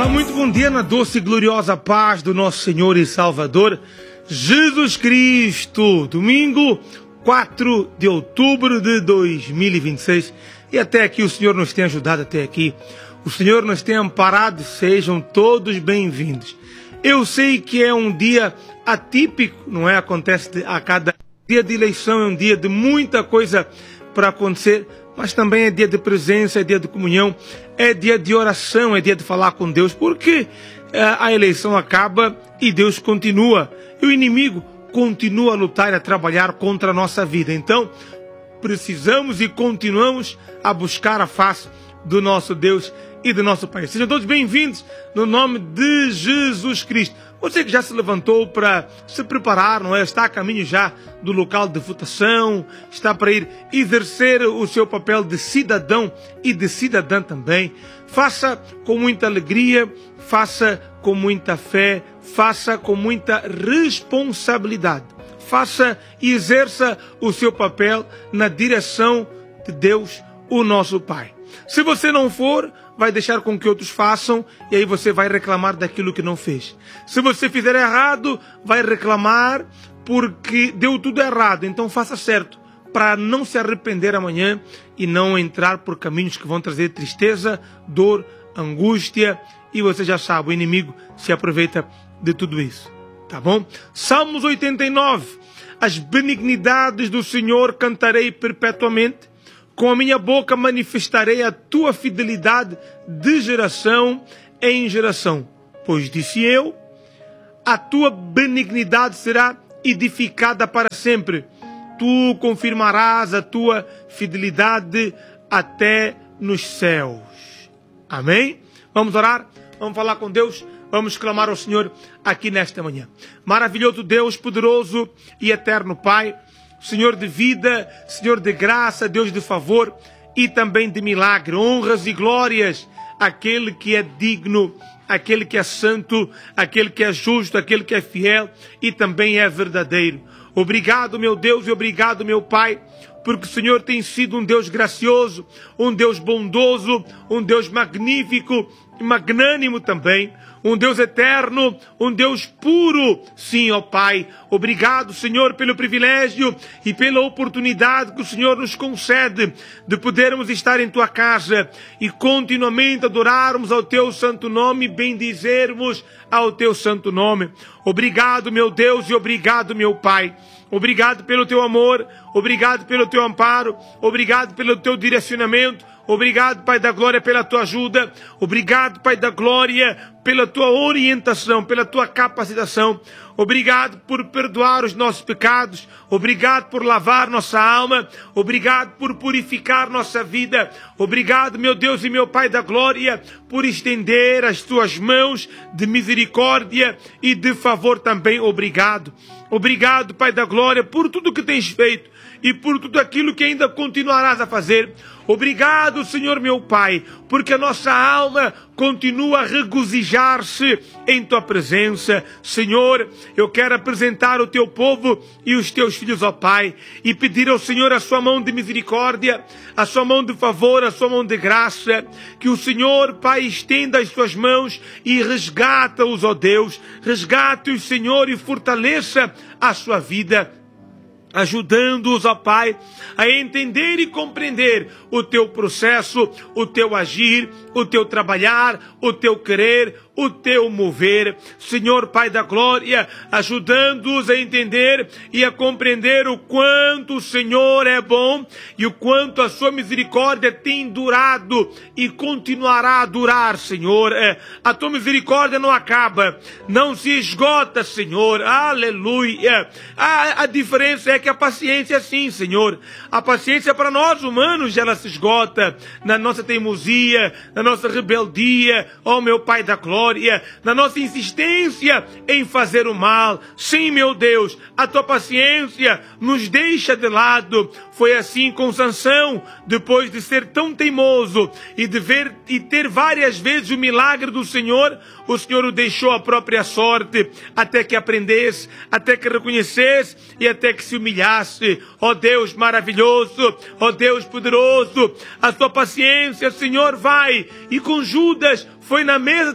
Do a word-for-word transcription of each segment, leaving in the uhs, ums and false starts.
Olá, muito bom dia na doce e gloriosa paz do nosso Senhor e Salvador Jesus Cristo. Domingo, quatro de outubro de dois mil e vinte e seis. E até aqui o Senhor nos tem ajudado até aqui. O Senhor nos tem amparado. Sejam todos bem-vindos. Eu sei que é um dia atípico, não é? Acontece a cada dia de eleição, é um dia de muita coisa para acontecer, mas também é dia de presença, é dia de comunhão, é dia de oração, é dia de falar com Deus, porque a eleição acaba e Deus continua, e o inimigo continua a lutar e a trabalhar contra a nossa vida. Então, precisamos e continuamos a buscar a face do nosso Deus e do nosso Pai. Sejam todos bem-vindos no nome de Jesus Cristo. Você que já se levantou para se preparar, não é? Está a caminho já do local de votação, está para ir exercer o seu papel de cidadão e de cidadã também. Faça com muita alegria, faça com muita fé, faça com muita responsabilidade. Faça e exerça o seu papel na direção de Deus, o nosso Pai. Se você não for, vai deixar com que outros façam e aí você vai reclamar daquilo que não fez. Se você fizer errado, vai reclamar porque deu tudo errado. Então faça certo para não se arrepender amanhã e não entrar por caminhos que vão trazer tristeza, dor, angústia. E você já sabe, o inimigo se aproveita de tudo isso. Tá bom? Salmos oitenta e nove. As benignidades do Senhor cantarei perpetuamente. Com a minha boca manifestarei a tua fidelidade de geração em geração. Pois disse eu, a tua benignidade será edificada para sempre. Tu confirmarás a tua fidelidade até nos céus. Amém? Vamos orar? Vamos falar com Deus? Vamos clamar ao Senhor aqui nesta manhã. Maravilhoso Deus, poderoso e eterno Pai, Senhor de vida, Senhor de graça, Deus de favor e também de milagre, honras e glórias, aquele que é digno, aquele que é santo, aquele que é justo, aquele que é fiel e também é verdadeiro. Obrigado, meu Deus, e obrigado, meu Pai, porque o Senhor tem sido um Deus gracioso, um Deus bondoso, um Deus magnífico e magnânimo também, um Deus eterno, um Deus puro. Sim, ó Pai, obrigado, Senhor, pelo privilégio e pela oportunidade que o Senhor nos concede de podermos estar em Tua casa e continuamente adorarmos ao Teu santo nome e bendizermos ao Teu santo nome. Obrigado, meu Deus, e obrigado, meu Pai. Obrigado pelo Teu amor, obrigado pelo Teu amparo, obrigado pelo Teu direcionamento. Obrigado, Pai da Glória, pela Tua ajuda. Obrigado, Pai da Glória, pela Tua orientação, pela Tua capacitação. Obrigado por perdoar os nossos pecados. Obrigado por lavar nossa alma. Obrigado por purificar nossa vida. Obrigado, meu Deus e meu Pai da Glória, por estender as Tuas mãos de misericórdia e de favor também. Obrigado. Obrigado, Pai da Glória, por tudo que tens feito e por tudo aquilo que ainda continuarás a fazer. Obrigado, Senhor meu Pai, porque a nossa alma continua a regozijar-se em Tua presença. Senhor, eu quero apresentar o Teu povo e os Teus filhos, ó Pai, e pedir ao Senhor a Sua mão de misericórdia, a Sua mão de favor, a Sua mão de graça, que o Senhor, Pai, estenda as Suas mãos e resgata-os, ó Deus, resgate-os, Senhor, e fortaleça a sua vida, ajudando-os, ó Pai, a entender e compreender o Teu processo, o Teu agir, o Teu trabalhar, o Teu querer, o Teu mover. Senhor, Pai da Glória, ajudando-os a entender e a compreender o quanto o Senhor é bom e o quanto a Sua misericórdia tem durado e continuará a durar, Senhor. A Tua misericórdia não acaba, não se esgota, Senhor. Aleluia. A, a diferença é que a paciência é assim, Senhor. A paciência para nós humanos, ela se esgota na nossa teimosia, na nossa rebeldia, ó meu Pai da Glória, na nossa insistência em fazer o mal. Sim, meu Deus, a Tua paciência nos deixa de lado. Foi assim com Sansão, depois de ser tão teimoso e de ver e ter várias vezes o milagre do Senhor, o Senhor o deixou à própria sorte, até que aprendesse, até que reconhecesse e até que se humilhasse. Ó Deus maravilhoso, ó Deus poderoso, a Tua paciência, Senhor, vai. E com Judas foi na mesa da ceia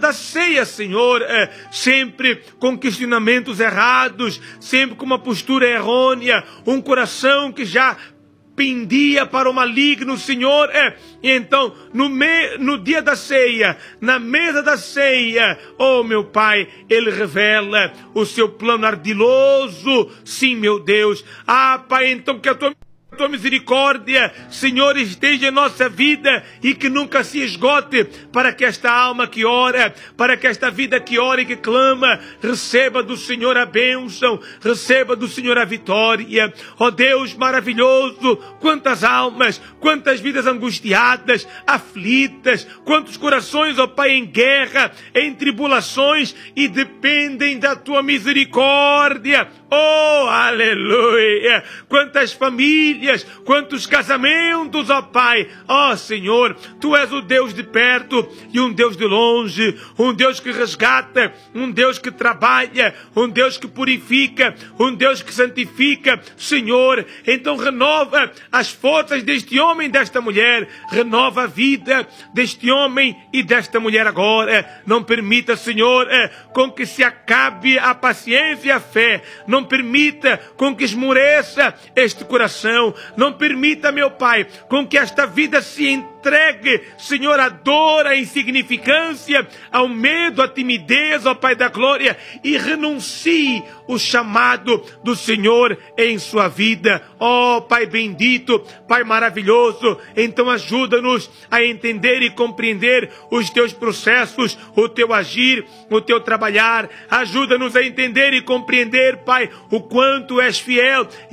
ceia, Senhor, é, sempre com questionamentos errados, sempre com uma postura errônea, um coração que já pendia para o maligno, Senhor, é, e então, no, me, no dia da ceia, na mesa da ceia, oh meu Pai, Ele revela o seu plano ardiloso, sim, meu Deus, ah, Pai, então que a tua A tua misericórdia, Senhor, esteja em nossa vida e que nunca se esgote, para que esta alma que ora, para que esta vida que ora e que clama, receba do Senhor a bênção, receba do Senhor a vitória. Ó Deus maravilhoso, quantas almas, quantas vidas angustiadas, aflitas, quantos corações, ó Pai, em guerra, em tribulações e dependem da tua misericórdia. Oh, aleluia! Quantas famílias, quantos casamentos, ó Pai! Ó Senhor, Tu és o Deus de perto e um Deus de longe, um Deus que resgata, um Deus que trabalha, um Deus que purifica, um Deus que santifica. Senhor, então renova as forças deste homem e desta mulher, renova a vida deste homem e desta mulher agora. Não permita, Senhor, com que se acabe a paciência e a fé. Não permita com que esmoreça este coração. Não permita, meu Pai, com que esta vida se entregue, Senhor, à dor, à insignificância, ao medo, à timidez, ó Pai da glória, e renuncie o chamado do Senhor em sua vida. Ó Pai bendito, Pai maravilhoso, então ajuda-nos a entender e compreender os Teus processos, o Teu agir, o Teu trabalhar. Ajuda-nos a entender e compreender, Pai, o quanto és fiel